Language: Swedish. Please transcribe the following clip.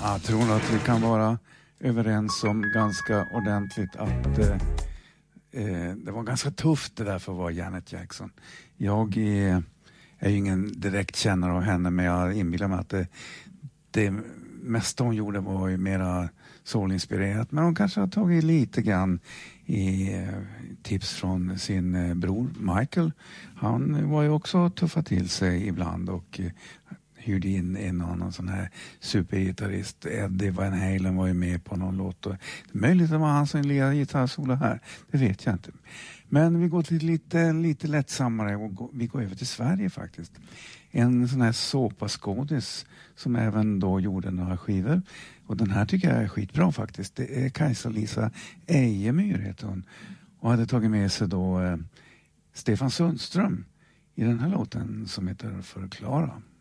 Jag tror att vi kan vara överens om ganska ordentligt att det var ganska tufft det där för att vara Janet Jackson. Jag är ju ingen direkt kännare av henne, men jag inbillar mig att det mesta hon gjorde var ju mera soulinspirerat, men hon kanske har tagit lite grann i tips från sin bror Michael. Han var ju också tuffa till sig ibland och hyrde in en annan sån här supergitarrist. Eddie Van Halen var ju med på någon låt. Och det är möjligt att det var han som lirade gitarrsolo här. Det vet jag inte. Men vi går till lite lättsammare och vi går över till Sverige faktiskt. En sån här såpaskådis som även då gjorde några skivor. Och den här tycker jag är skitbra faktiskt. Det är Kajsa-Lisa Ejemyr heter hon. Och hade tagit med sig då Stefan Sundström i den här låten som heter Förklara.